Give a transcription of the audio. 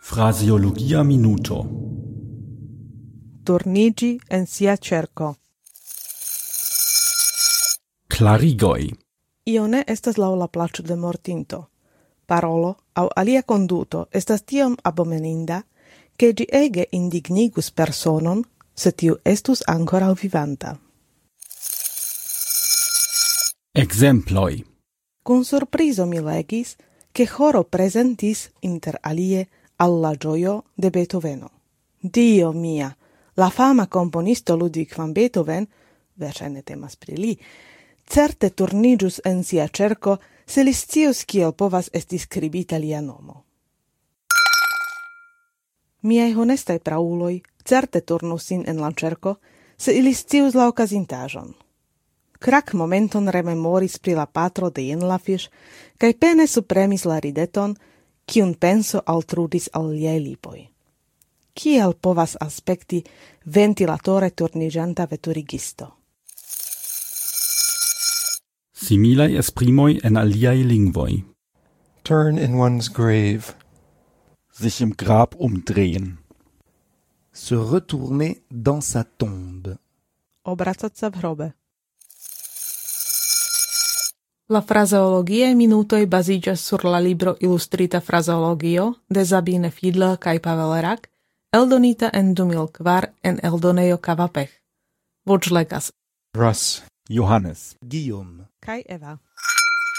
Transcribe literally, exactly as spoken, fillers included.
Fraseologia minuto. Turnigi en sia cerco. Clarigoi. Io ne estas laŭ la plaĉo de mortinto. Parolo aŭ alia konduto estas tiom abomeninda, ke ĝi ege indignigus personon, se tiu estus ankoraŭ vivanta. Exemploi. Kun surprizo mi legis, che choro presentis inter alie alla gioio de Beethoveno. Dio mia, la fama componisto Ludwig van Beethoven, verŝajne temas pri li, certe turniĝus en sia cerco, se li scius kiel povas esti skribita lia nomo. Miaj honestaj prauloj certe turnus sin en la cerco, se ili scius la okazintaĵon. Crac momenton rememoris pri la patro de Jen la fiŝ, kaj pene supremis la rideton, kiun penso altrudis al liaj lipoj. Kiel povas aspekti ventilatore turniĝanta veturigisto? Similai esprimoi en aliai lingvoi. Turn in one's grave. Sich im Grab umdrehen. Se retourner dans sa tombe. Obracať sa v hrobe. La fraseologiae minutoj baziĝas sur la libro Ilustrita fraseologio de Sabine Fiedler kaj Pavel Rak, eldonita en du mil kvar en eldonejo Kavapech. Voĉlegas Russ, Johannes, Guillaume kaj Eva.